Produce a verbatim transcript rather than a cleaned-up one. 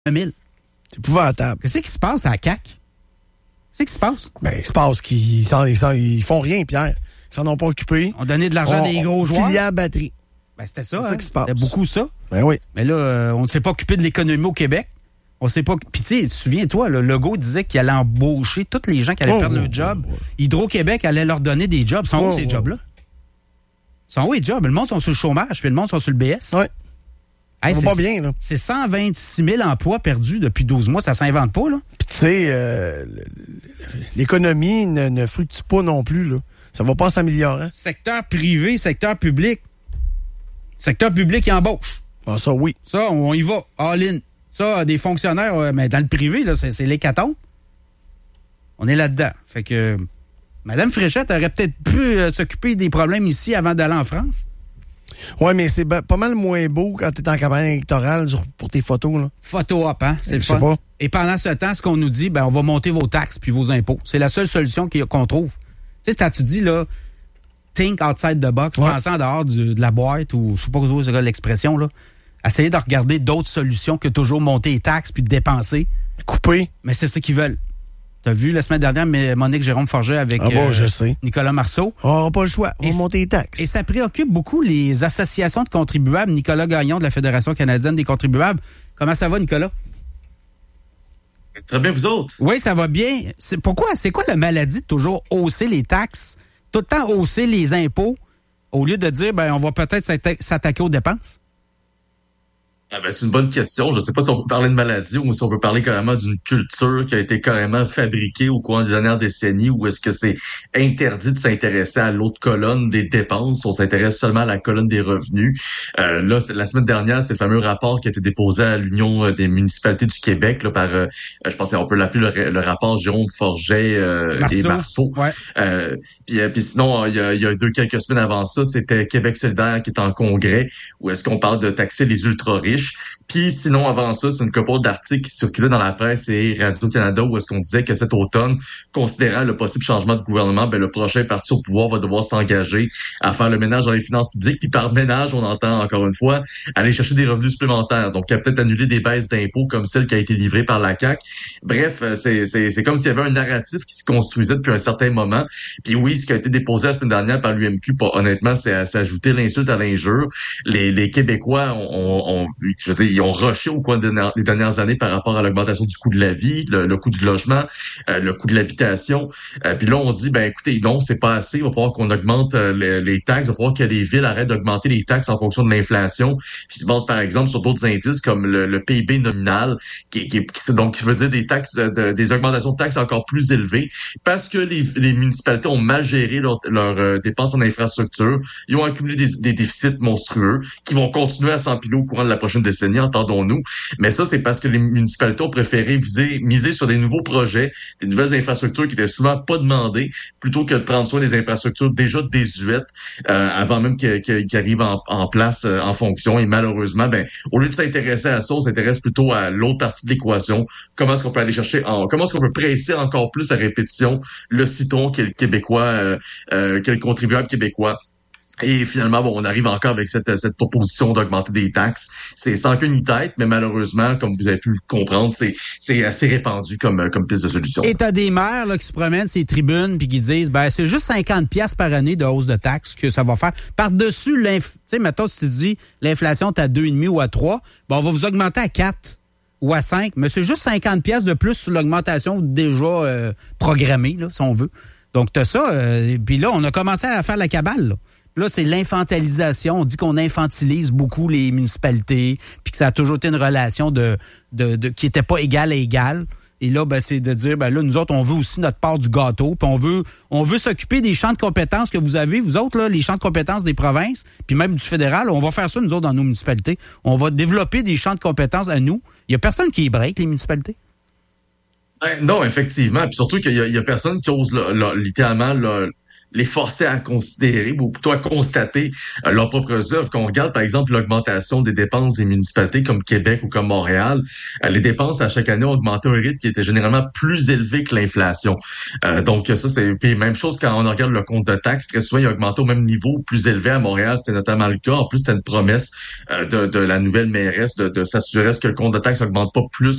mille. C'est épouvantable. Qu'est-ce qui se passe à la C A Q? Qu'est-ce qui se passe? Ben, il se passe qu'ils s'en, ils, s'en, ils font rien, Pierre. Ils s'en ont pas occupé. On donnait de l'argent à des gros joueurs. Filière batterie. Ben, c'était ça. C'est hein? ça qui se passe. C'était beaucoup ça. Ben oui. Mais là, euh, on ne s'est pas occupé de l'économie au Québec. On sait pas. Puis tu sais, souviens-toi, le Legault disait qu'il allait embaucher tous les gens qui allaient oh, perdre oh, leur job. oh, oh. Hydro-Québec allait leur donner des jobs. Ils sont oh, où ces oh. jobs-là? Ils sont où les jobs? Le monde sont sur le chômage, puis le monde sont sur le B S. Oui. Hey, ça va pas bien, là. C'est cent vingt-six mille emplois perdus depuis douze mois. Ça s'invente pas, là. Puis tu sais, euh, l'économie ne, ne fructue pas non plus, là. Ça va pas en s'améliorant. Secteur privé, secteur public. Secteur public, il embauche. Ah, ça, oui. Ça, on y va. All-in. Ça, des fonctionnaires, mais dans le privé, là, c'est, c'est l'hécatombe. On est là-dedans. Fait que Mme Fréchette aurait peut-être pu euh, s'occuper des problèmes ici avant d'aller en France. Ouais, mais c'est ba- pas mal moins beau quand t'es en campagne électorale pour tes photos, là. Photo op, hein? C'est le Je sais fun. pas. Et pendant ce temps, ce qu'on nous dit, ben, on va monter vos taxes puis vos impôts. C'est la seule solution qu'on trouve. Tu sais, quand tu dis, là, think outside the box, ouais. penser en dehors du, de la boîte, ou je sais pas quoi c'est l'expression, là. Essayer de regarder d'autres solutions que toujours monter les taxes puis de dépenser. Couper. Mais c'est ça qu'ils veulent. T'as vu la semaine dernière, mais Monique Jérôme Forget avec ah bon, euh, je sais. Nicolas Marceau. On n'aura pas le choix. On va et monter les taxes. Et ça préoccupe beaucoup les associations de contribuables. Nicolas Gagnon de la Fédération canadienne des contribuables. Comment ça va, Nicolas? Très bien, vous autres? Oui, ça va bien. C'est, pourquoi? C'est quoi la maladie de toujours hausser les taxes, tout le temps hausser les impôts, au lieu de dire, ben, on va peut-être s'attaquer aux dépenses? Ah ben, c'est une bonne question. Je ne sais pas si on peut parler de maladie ou si on peut parler carrément d'une culture qui a été carrément fabriquée au cours des dernières décennies, ou est-ce que c'est interdit de s'intéresser à l'autre colonne des dépenses, on s'intéresse seulement à la colonne des revenus. Euh, là, c'est, la semaine dernière, c'est le fameux rapport qui a été déposé à l'Union des municipalités du Québec là, par, euh, je pense qu'on peut l'appeler le, le rapport Jérôme Forget euh, Marceau. et Marceau. Ouais. Euh, puis, euh, puis sinon, il y, a, il y a deux quelques semaines avant ça, c'était Québec solidaire qui est en congrès, où est-ce qu'on parle de taxer les ultra-riches. Puis sinon, avant ça, c'est une couple d'articles qui circulaient dans la presse et Radio-Canada où est-ce qu'on disait que cet automne, considérant le possible changement de gouvernement, ben le prochain parti au pouvoir va devoir s'engager à faire le ménage dans les finances publiques. Puis par ménage, on entend encore une fois aller chercher des revenus supplémentaires. Donc, il y a peut-être annulé des baisses d'impôts comme celle qui a été livrée par la C A Q. Bref, c'est, c'est, c'est comme s'il y avait un narratif qui se construisait depuis un certain moment. Puis oui, ce qui a été déposé la semaine dernière par l'U M Q, pas, honnêtement, c'est à s'ajouter l'insulte à l'injure. Les, les Québécois ont, ont je veux dire, ils ont rushé au cours des dernières années par rapport à l'augmentation du coût de la vie, le, le coût du logement, euh, le coût de l'habitation. Euh, puis là, on dit, ben écoutez, non, c'est pas assez. Il va falloir qu'on augmente euh, les, les taxes. Il va falloir que les villes arrêtent d'augmenter les taxes en fonction de l'inflation. Puis se base, par exemple, sur d'autres indices comme le, le P I B nominal, qui, qui, qui donc qui veut dire des taxes, de, des augmentations de taxes encore plus élevées, parce que les, les municipalités ont mal géré leurs leur, euh, dépenses en infrastructure. Ils ont accumulé des, des déficits monstrueux qui vont continuer à s'empiler au courant de la prochaine décennie, entendons-nous. Mais ça, c'est parce que les municipalités ont préféré viser, miser sur des nouveaux projets, des nouvelles infrastructures qui étaient souvent pas demandées, plutôt que de prendre soin des infrastructures déjà désuètes, euh, avant même qu'elles qu qu arrivent en, en place euh, en fonction. Et malheureusement, ben, au lieu de s'intéresser à ça, on s'intéresse plutôt à l'autre partie de l'équation. Comment est-ce qu'on peut aller chercher, en, comment est-ce qu'on peut presser encore plus à répétition le citron qui est le Québécois, euh, euh, qui est le contribuable québécois. Et finalement, bon, on arrive encore avec cette, cette proposition d'augmenter des taxes. C'est sans queue ni tête, mais malheureusement, comme vous avez pu le comprendre, c'est, c'est assez répandu comme, comme piste de solution. Et t'as des maires là, qui se promènent ces tribunes puis qui disent, ben c'est juste cinquante piastres par année de hausse de taxes que ça va faire. Par-dessus, l'inf... tu sais, mettons, si tu dis l'inflation est à deux virgule cinq ou à trois, ben on va vous augmenter à quatre ou à cinq, mais c'est juste cinquante piastres de plus sur l'augmentation déjà euh, programmée, là, si on veut. Donc, t'as ça, euh, puis là, on a commencé à faire la cabale, là. Là, c'est l'infantilisation. On dit qu'on infantilise beaucoup les municipalités, puis que ça a toujours été une relation de, de, de qui était pas égale à égale. Et là, ben, c'est de dire, ben là, nous autres, on veut aussi notre part du gâteau, puis on veut, on veut s'occuper des champs de compétences que vous avez, vous autres, là, les champs de compétences des provinces, puis même du fédéral. On va faire ça, nous autres, dans nos municipalités. On va développer des champs de compétences à nous. Il y a personne qui les break, les municipalités. Non, effectivement. Puis surtout qu'il y a, il y a personne qui ose là, là, littéralement là, les forcer à considérer, ou plutôt à constater euh, leurs propres œuvres. Quand on regarde, par exemple, l'augmentation des dépenses des municipalités comme Québec ou comme Montréal, euh, les dépenses à chaque année ont augmenté à un rythme qui était généralement plus élevé que l'inflation. Euh, donc ça, c'est puis même chose quand on regarde le compte de taxes. Très souvent, il a augmenté au même niveau, plus élevé à Montréal. C'était notamment le cas. En plus, c'était une promesse euh, de, de la nouvelle mairesse de, de s'assurer que le compte de taxes n'augmente pas plus